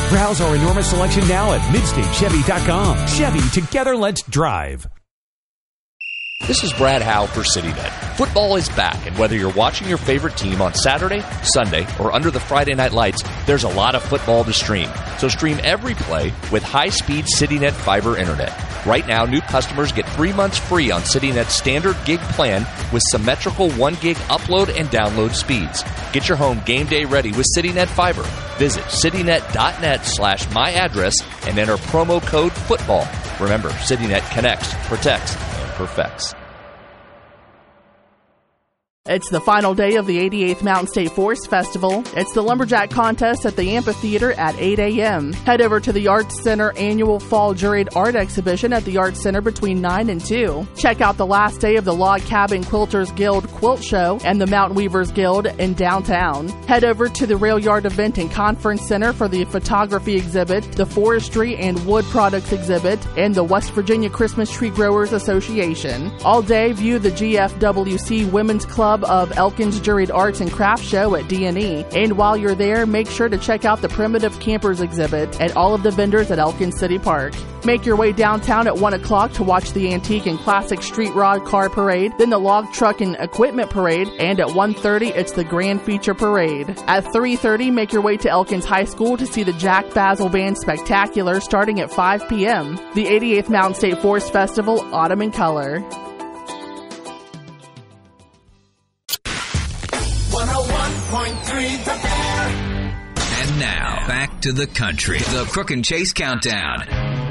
Browse our enormous selection now at MidstateChevy.com. Chevy, together let's drive. This is Brad Howe for CityNet. Football is back, and whether you're watching your favorite team on Saturday, Sunday, or under the Friday night lights, there's a lot of football to stream. So stream every play with high-speed CityNet fiber internet. Right now, new customers get 3 months free on CityNet's standard gig plan with symmetrical 1 gig upload and download speeds. Get your home game day ready with CityNet fiber. Visit citynet.net/myaddress and enter promo code FOOTBALL. Remember, CityNet connects, protects, and perfects. It's the final day of the 88th Mountain State Forest Festival. It's the Lumberjack Contest at the Amphitheater at 8 a.m. Head over to the Arts Center annual Fall Juried Art Exhibition at the Arts Center between 9 and 2. Check out the last day of the Log Cabin Quilters Guild Quilt Show and the Mountain Weavers Guild in downtown. Head over to the Rail Yard Event and Conference Center for the photography exhibit, the Forestry and Wood Products exhibit, and the West Virginia Christmas Tree Growers Association. All day, view the GFWC Women's Club of Elkins Juried Arts and Crafts Show at D&E. And while you're there, make sure to check out the Primitive Campers exhibit and all of the vendors at Elkins City Park. Make your way downtown at 1 o'clock to watch the Antique and Classic Street Rod Car Parade, then the Log Truck and Equipment Parade, and at 1:30 it's the Grand Feature Parade. At 3:30, make your way to Elkins High School to see the Jack Basil Band Spectacular starting at 5 p.m. The 88th Mountain State Forest Festival, Autumn in Color. 101.3 The Bear. And now, back to the country. The Crook and Chase Countdown.